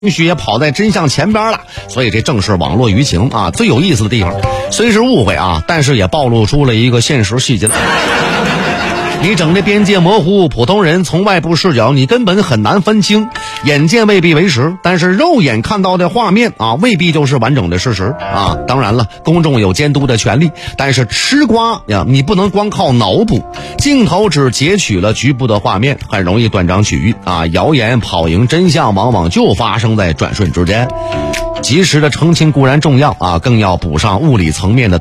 绪也跑在真相前边了。所以这正是网络舆情啊最有意思的地方。虽是误会啊，但是也暴露出了一个现实细节。你整的边界模糊，普通人从外部视角你根本很难分清，眼见未必为实，但是肉眼看到的画面啊未必就是完整的事实啊。当然了，公众有监督的权利，但是吃瓜呀，你不能光靠脑补，镜头只截取了局部的画面，很容易断章取义啊。谣言跑赢真相，往往就发生在转瞬之间。及时的澄清固然重要啊，更要补上物理层面的